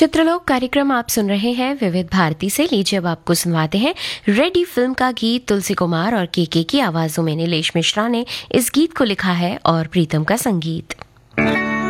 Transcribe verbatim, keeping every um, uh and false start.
चित्रलोक कार्यक्रम आप सुन रहे हैं विविध भारती से। लीजिए अब आपको सुनवाते हैं रेडी फिल्म का गीत। तुलसी कुमार और केके की आवाजों में नीलेश मिश्रा ने इस गीत को लिखा है और प्रीतम का संगीत।